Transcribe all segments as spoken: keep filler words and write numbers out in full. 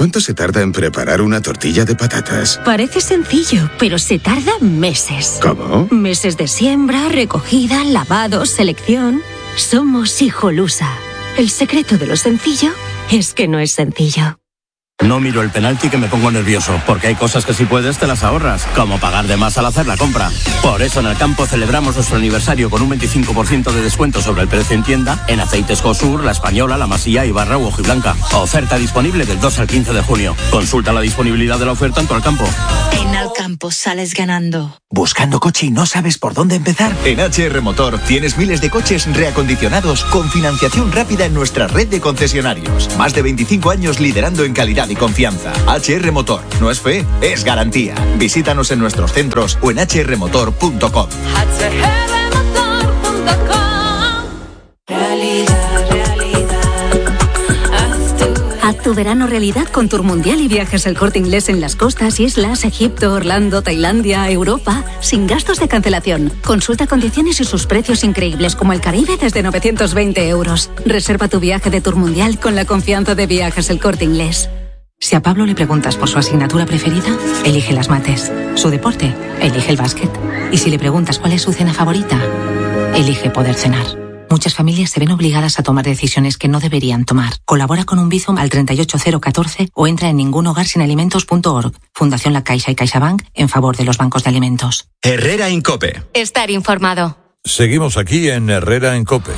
¿Cuánto se tarda en preparar una tortilla de patatas? Parece sencillo, pero se tarda meses. ¿Cómo? Meses de siembra, recogida, lavado, selección. Somos Hijolusa. El secreto de lo sencillo es que no es sencillo. No miro el penalti que me pongo nervioso, porque hay cosas que si puedes te las ahorras, como pagar de más al hacer la compra. Por eso en El Campo celebramos nuestro aniversario con un veinticinco por ciento de descuento sobre el precio en tienda en aceites Cosur, La Española, La Masía, Ibarra u Hojiblanca. Oferta disponible del dos al quince de junio. Consulta la disponibilidad de la oferta en tu Alcampo. En Alcampo sales ganando. ¿Buscando coche y no sabes por dónde empezar? En H R Motor tienes miles de coches reacondicionados con financiación rápida en nuestra red de concesionarios. Más de veinticinco años liderando en calidad y confianza. H R Motor. No es fe, es garantía. Visítanos en nuestros centros o en h r motor punto com. h r motor punto com. Realidad, realidad. Haz tu... Haz tu verano realidad con Tour Mundial y Viajes El Corte Inglés en las costas, islas, Egipto, Orlando, Tailandia, Europa, sin gastos de cancelación. Consulta condiciones y sus precios increíbles como el Caribe desde novecientos veinte euros. Reserva tu viaje de Tour Mundial con la confianza de Viajes El Corte Inglés. Si a Pablo le preguntas por su asignatura preferida, elige las mates. Su deporte, elige el básquet. Y si le preguntas cuál es su cena favorita, elige poder cenar. Muchas familias se ven obligadas a tomar decisiones que no deberían tomar. Colabora con un Bizum al treinta y ocho cero catorce o entra en ningunhogarsinalimentos punto org. Fundación La Caixa y CaixaBank en favor de los bancos de alimentos. Herrera en COPE. Estar informado. Seguimos aquí en Herrera en COPE.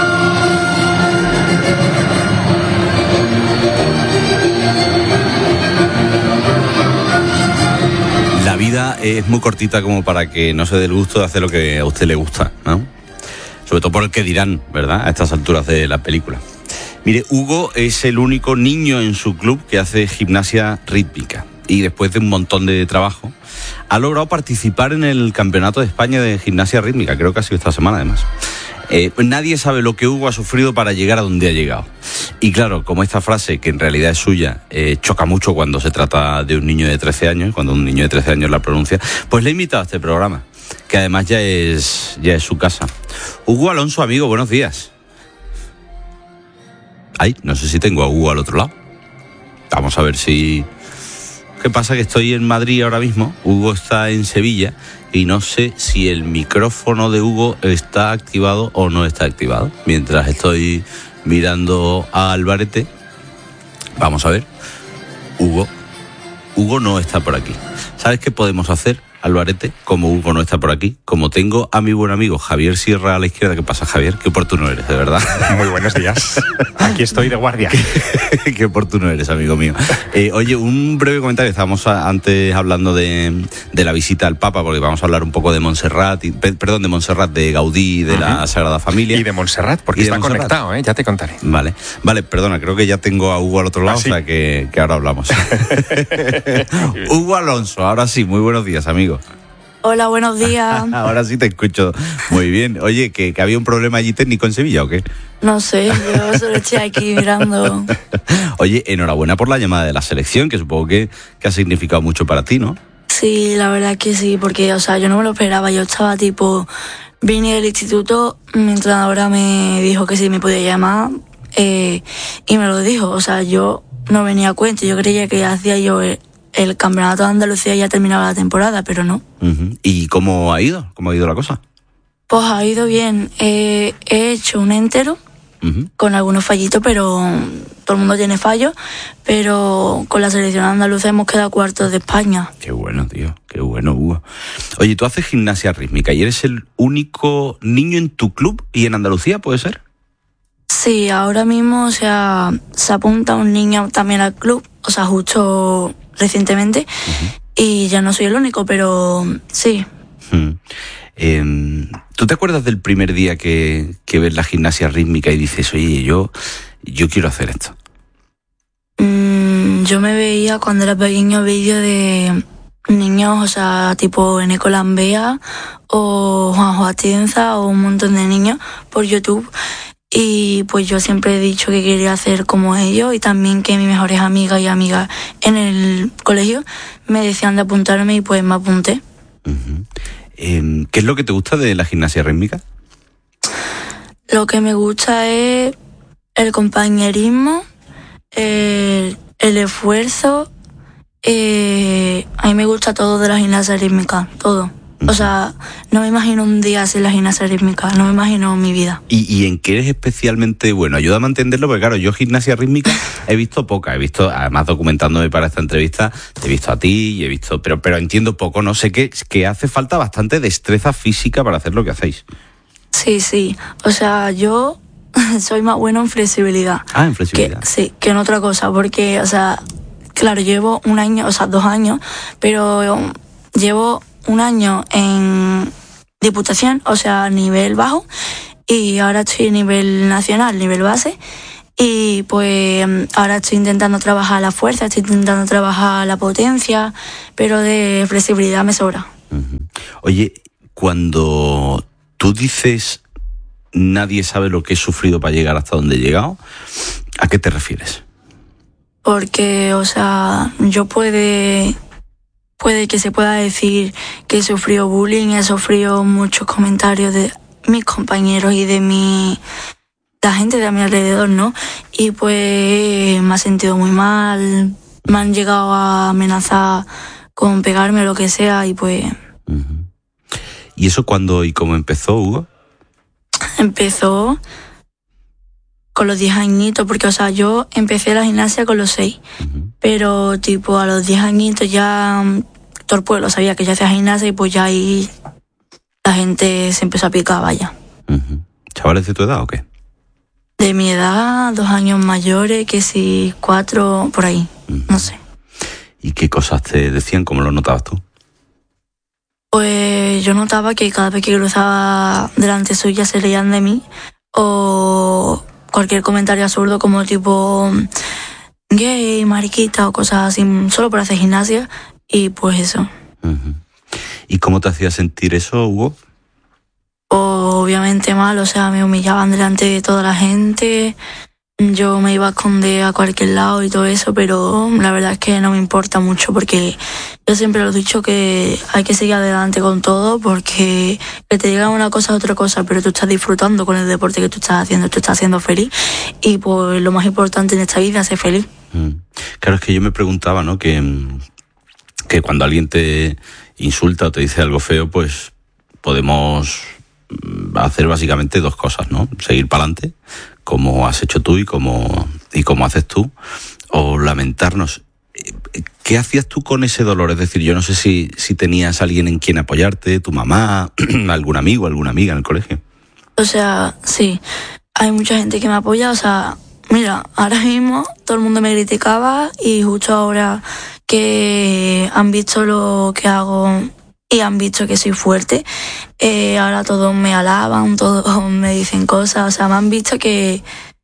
La vida es muy cortita como para que no se dé el gusto de hacer lo que a usted le gusta, ¿no? Sobre todo por el que dirán, ¿verdad?, a estas alturas de la película. Mire, Hugo es el único niño en su club que hace gimnasia rítmica y después de un montón de trabajo ha logrado participar en el Campeonato de España de Gimnasia Rítmica, creo que ha sido esta semana además. Eh, nadie sabe lo que Hugo ha sufrido para llegar a donde ha llegado. Y claro, como esta frase, que en realidad es suya, eh, choca mucho cuando se trata de un niño de trece años, cuando un niño de trece años la pronuncia, pues le he invitado a este programa, que además ya es, ya es su casa. Hugo Alonso, amigo, buenos días. Ay, no sé si tengo a Hugo al otro lado. Vamos a ver si... ¿Qué pasa? Que estoy en Madrid ahora mismo, Hugo está en Sevilla y no sé si el micrófono de Hugo está activado o no está activado. Mientras estoy mirando a Albarete, vamos a ver. Hugo, Hugo no está por aquí. ¿Sabes qué podemos hacer, Albarete? Como Hugo no está por aquí, como tengo a mi buen amigo Javier Sierra a la izquierda. ¿Qué pasa, Javier? Qué oportuno eres, de verdad. Muy buenos días. Aquí estoy de guardia. Qué, qué oportuno eres, amigo mío. Eh, oye, un breve comentario. Estábamos a, antes hablando de, de la visita al Papa, porque vamos a hablar un poco de Montserrat, y, pe, perdón, de Montserrat, de Gaudí, de uh-huh. la Sagrada Familia. Y de Montserrat, porque está Montserrat. Conectado, ¿eh? Ya te contaré. Vale, vale, perdona, creo que ya tengo a Hugo al otro lado, ¿Ah, sí? O sea que, que ahora hablamos. Hugo Alonso, ahora sí, muy buenos días, amigo. Hola, buenos días. Ahora sí te escucho muy bien. Oye, ¿que, que había un problema allí técnico en Sevilla o qué? No sé, yo solo estoy aquí mirando. Oye, enhorabuena por la llamada de la selección, que supongo que, que ha significado mucho para ti, ¿no? Sí, la verdad que sí, porque, o sea, yo no me lo esperaba. Yo estaba tipo, vine del instituto, mi entrenadora me dijo que sí me podía llamar eh, y me lo dijo. O sea, yo no venía a cuento, yo creía que hacía yo... El, el campeonato de Andalucía ya terminaba la temporada, pero no. Uh-huh. ¿Y cómo ha ido? ¿Cómo ha ido la cosa? Pues ha ido bien. Eh, he hecho un entero, uh-huh. con algunos fallitos, pero todo el mundo tiene fallos, pero con la selección andaluza hemos quedado cuartos de España. Qué bueno, tío, qué bueno, Hugo. Oye, tú haces gimnasia rítmica y eres el único niño en tu club y en Andalucía, ¿puede ser? Sí, ahora mismo, o sea, se apunta un niño también al club, o sea, justo... recientemente, uh-huh. y ya no soy el único, pero sí. Uh-huh. Eh, ¿Tú te acuerdas del primer día que, que ves la gimnasia rítmica y dices, oye, yo, yo quiero hacer esto? Mm, yo me veía cuando era pequeño vídeos de niños, o sea, tipo Eneco Lambea o Juanjo Atienza o un montón de niños por YouTube. Y pues yo siempre he dicho que quería hacer como ellos y también que mis mejores amigas y amigas en el colegio me decían de apuntarme y pues me apunté. Uh-huh. Eh, ¿Qué es lo que te gusta de la gimnasia rítmica? Lo que me gusta es el compañerismo, el, el esfuerzo, eh, a mí me gusta todo de la gimnasia rítmica, todo. O sea, no me imagino un día sin la gimnasia rítmica, no me imagino mi vida. ¿Y, y en qué eres especialmente bueno? Ayúdame a entenderlo, porque claro, yo gimnasia rítmica he visto poca, he visto, además documentándome para esta entrevista, he visto a ti y he visto, pero, pero entiendo poco, no sé qué, que hace falta bastante destreza física para hacer lo que hacéis. Sí, sí, o sea, yo soy más bueno en flexibilidad. Ah, en flexibilidad. Que, sí, que en otra cosa, porque, o sea, claro, llevo un año, o sea, dos años, pero llevo un año en Diputación, o sea, nivel bajo, y ahora estoy en nivel nacional, nivel base, y pues ahora estoy intentando trabajar la fuerza, estoy intentando trabajar la potencia, pero de flexibilidad me sobra. Uh-huh. Oye, cuando tú dices nadie sabe lo que he sufrido para llegar hasta donde he llegado, ¿a qué te refieres? Porque, o sea, yo puede... Puede que se pueda decir que he sufrido bullying, he sufrido muchos comentarios de mis compañeros y de mi, la gente de a mi alrededor, ¿no? Y pues me ha sentido muy mal, me han llegado a amenazar con pegarme o lo que sea y pues... Uh-huh. ¿Y eso cuándo y cómo empezó, Hugo? Empezó con los diez añitos, porque, o sea, yo empecé la gimnasia con los seis, uh-huh. pero, tipo, a los diez añitos ya todo el pueblo sabía que yo hacía gimnasia y pues ya ahí la gente se empezó a picar, vaya. Uh-huh. ¿Chavales de tu edad o qué? De mi edad, dos años mayores, que si cuatro, por ahí, uh-huh. no sé. ¿Y qué cosas te decían? ¿Cómo lo notabas tú? Pues yo notaba que cada vez que cruzaba delante suya se reían de mí, o cualquier comentario absurdo como tipo gay, mariquita o cosas así, solo por hacer gimnasia, y pues eso. Uh-huh. ¿Y cómo te hacía sentir eso, Hugo? Obviamente mal, o sea, me humillaban delante de toda la gente, yo me iba a esconder a cualquier lado y todo eso, pero la verdad es que no me importa mucho, porque yo siempre lo he dicho que hay que seguir adelante con todo, porque que te digan una cosa es otra cosa, pero tú estás disfrutando con el deporte que tú estás haciendo, tú estás siendo feliz, y pues lo más importante en esta vida es ser feliz. Mm. Claro, es que yo me preguntaba, ¿no? Que, que cuando alguien te insulta o te dice algo feo, pues podemos hacer básicamente dos cosas, ¿no? Seguir para adelante, como has hecho tú y como, y como haces tú, o lamentarnos. ¿Qué hacías tú con ese dolor? Es decir, yo no sé si, si tenías alguien en quien apoyarte, tu mamá, algún amigo, alguna amiga en el colegio. O sea, sí, hay mucha gente que me apoya, o sea, mira, ahora mismo todo el mundo me criticaba y justo ahora que han visto lo que hago y han visto que soy fuerte, eh, ahora todos me alaban, todos me dicen cosas, o sea, me han visto que...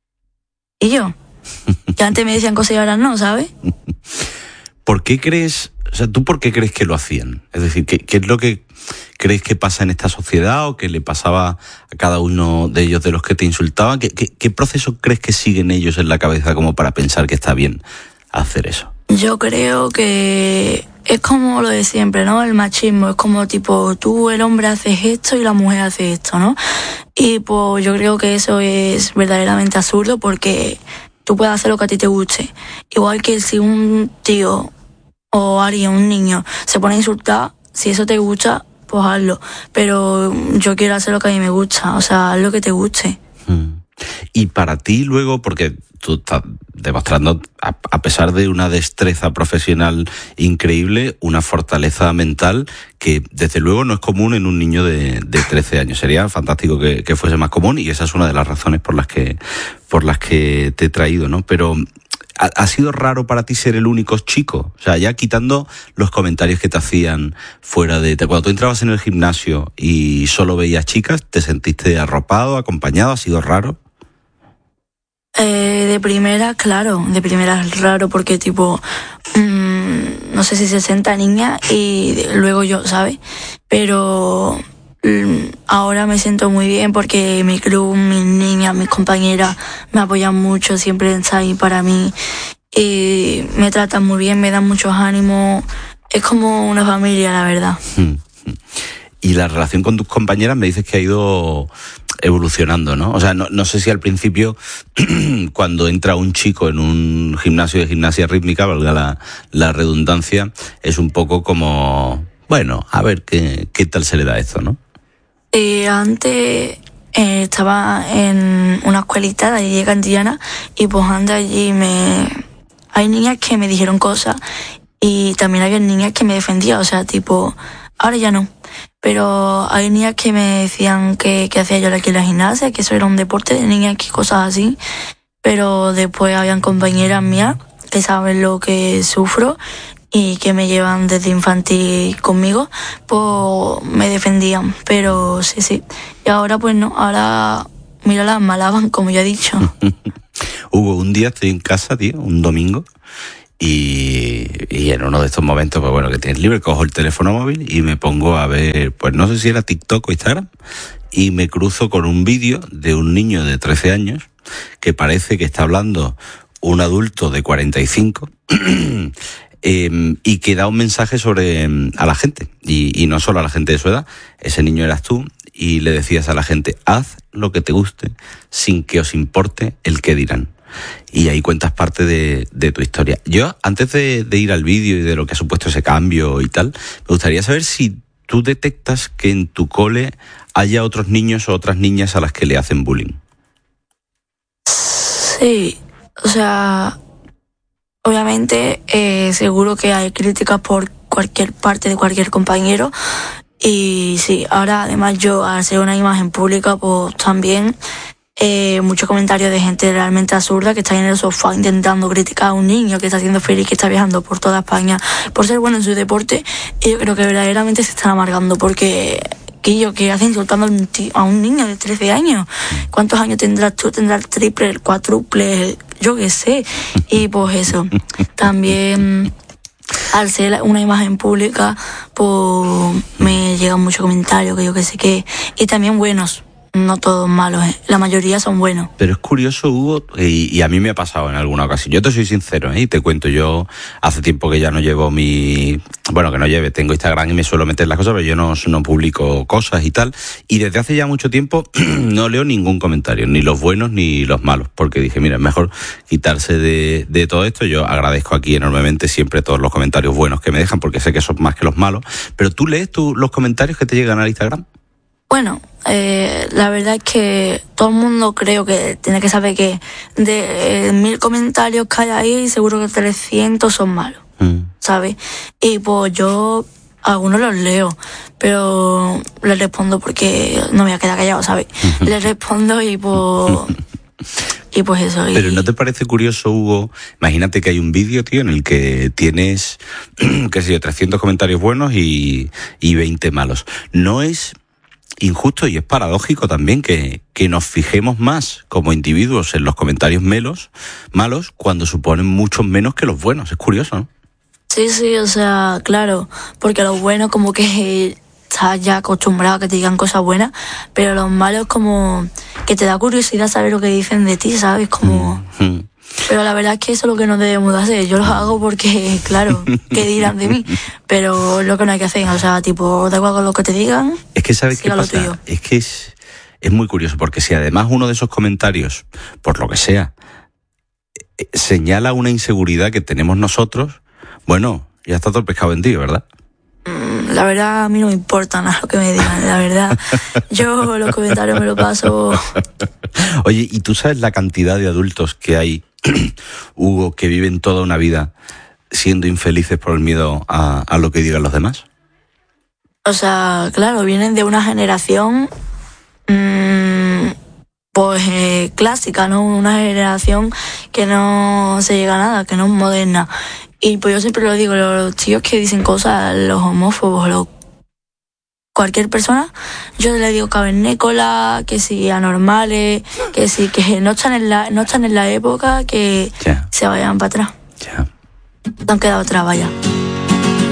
¿Y yo? Que antes me decían cosas y ahora no, ¿sabes? ¿Por qué crees, o sea, tú por qué crees que lo hacían? Es decir, ¿qué, qué es lo que crees que pasa en esta sociedad o que le pasaba a cada uno de ellos de los que te insultaban? ¿Qué, qué, qué proceso crees que siguen ellos en la cabeza como para pensar que está bien hacer eso? Yo creo que es como lo de siempre, ¿no? El machismo es como tipo, tú el hombre haces esto y la mujer hace esto, ¿no? Y pues yo creo que eso es verdaderamente absurdo, porque tú puedes hacer lo que a ti te guste. Igual que si un tío o alguien, un niño, se pone a insultar, si eso te gusta, pues hazlo. Pero yo quiero hacer lo que a mí me gusta, o sea, haz lo que te guste. Hmm. Y para ti luego, porque tú estás demostrando, a, a pesar de una destreza profesional increíble, una fortaleza mental que desde luego no es común en un niño de, de trece años. Sería fantástico que, que fuese más común, y esa es una de las razones por las que, por las que te he traído, ¿no? Pero ¿ha, ha sido raro para ti ser el único chico? O sea, ya quitando los comentarios que te hacían fuera de... Cuando tú entrabas en el gimnasio y solo veías chicas, ¿te sentiste arropado, acompañado? ¿Ha sido raro? Eh, de primera, claro, de primera es raro, porque tipo, mmm, no sé si sesenta niñas y luego yo, ¿sabes? Pero mmm, ahora me siento muy bien porque mi club, mis niñas, mis compañeras me apoyan mucho, siempre están ahí para mí y me tratan muy bien, me dan muchos ánimos, es como una familia, la verdad. Y la relación con tus compañeras me dices que ha ido evolucionando, ¿no? O sea, no, no sé si al principio, cuando entra un chico en un gimnasio de gimnasia rítmica, valga la, la redundancia, es un poco como, bueno, a ver qué, qué tal se le da esto, ¿no? Eh, antes eh, estaba en una escuelita de allí de Cantillana y pues antes allí me... hay niñas que me dijeron cosas y también había niñas que me defendían, o sea, tipo, ahora ya no. Pero hay niñas que me decían que, que hacía yo aquí en la gimnasia, que eso era un deporte de niñas, que cosas así. Pero después habían compañeras mías que saben lo que sufro y que me llevan desde infantil conmigo, pues me defendían. Pero sí, sí. Y ahora pues no, ahora míralas, me alaban, como ya he dicho. Hugo, un día estoy en casa, tío, un domingo, y, y en uno de estos momentos, pues bueno, que tienes libre, cojo el teléfono móvil y me pongo a ver, pues no sé si era TikTok o Instagram, y me cruzo con un vídeo de un niño de trece años que parece que está hablando un adulto de cuarenta y cinco eh, y que da un mensaje sobre a la gente, y, y no solo a la gente de su edad. Ese niño eras tú, y le decías a la gente, haz lo que te guste sin que os importe el qué dirán. Y ahí cuentas parte de, de tu historia. Yo, antes de, de ir al vídeo y de lo que ha supuesto ese cambio y tal, me gustaría saber si tú detectas que en tu cole haya otros niños o otras niñas a las que le hacen bullying. Sí, o sea, obviamente eh, seguro que hay críticas por cualquier parte de cualquier compañero. Y sí, ahora además yo, al ser una imagen pública, pues también eh, muchos comentarios de gente realmente absurda que está en el sofá intentando criticar a un niño que está haciendo feliz, que está viajando por toda España por ser bueno en su deporte. Y yo creo que verdaderamente se están amargando, porque Quillo, ¿qué hace insultando a un, tío, a un niño de trece años? ¿Cuántos años tendrás tú? ¿Tendrás el triple, el cuádruple, yo qué sé? Y pues eso, también al ser una imagen pública, pues me llegan muchos comentarios que yo qué sé qué, y también buenos. No todos malos, ¿eh? La mayoría son buenos. Pero es curioso, Hugo, y, y a mí me ha pasado en alguna ocasión. Yo te soy sincero, ¿eh? Y te cuento, yo hace tiempo que ya no llevo mi... Bueno, que no lleve, tengo Instagram y me suelo meter las cosas, pero yo no, no publico cosas y tal. Y desde hace ya mucho tiempo no leo ningún comentario, ni los buenos ni los malos, porque dije, mira, es mejor quitarse de, de todo esto. Yo agradezco aquí enormemente siempre todos los comentarios buenos que me dejan, porque sé que son más que los malos. Pero ¿tú lees tú los comentarios que te llegan al Instagram? Bueno, eh, la verdad es que todo el mundo creo que tiene que saber que de eh, mil comentarios que hay ahí, seguro que trescientos son malos, mm. ¿sabes? Y pues yo algunos los leo, pero les respondo porque no me voy a quedar callado, ¿sabes? Les respondo y pues... Y pues eso. Y... Pero ¿no te parece curioso, Hugo? Imagínate que hay un vídeo, tío, en el que tienes, qué sé yo, trescientos comentarios buenos y, y veinte malos. ¿No es injusto y es paradójico también que, que nos fijemos más como individuos en los comentarios melos, malos cuando suponen muchos menos que los buenos? Es curioso, ¿no? Sí, sí, o sea, claro, porque los buenos como que estás ya acostumbrado a que te digan cosas buenas, pero los malos como que te da curiosidad saber lo que dicen de ti, ¿sabes? Como... Mm-hmm. Pero la verdad es que eso es lo que no debemos de hacer. Yo lo hago porque, claro, ¿qué dirán de mí? Pero lo que no hay que hacer, o sea, tipo, da igual con lo que te digan. Es que, ¿sabes qué pasa? Es que es, es muy curioso, porque si además uno de esos comentarios, por lo que sea, señala una inseguridad que tenemos nosotros, bueno, ya está todo el pescado vendido, ¿verdad? La verdad, a mí no me importa nada lo que me digan, la verdad. Yo los comentarios me los paso. Oye, ¿y tú sabes la cantidad de adultos que hay, Hugo, que viven toda una vida siendo infelices por el miedo a, a lo que digan los demás? O sea, claro, vienen de una generación mmm, pues eh, clásica, ¿no? Una generación que no se llega a nada, que no es moderna. Y pues yo siempre lo digo, los tíos que dicen cosas, los homófobos, los... cualquier persona, yo le digo cavernícola, que si anormales, que si que no están en la, no están en la época, que yeah. se vayan para atrás. Yeah. No han quedado atrás, vaya.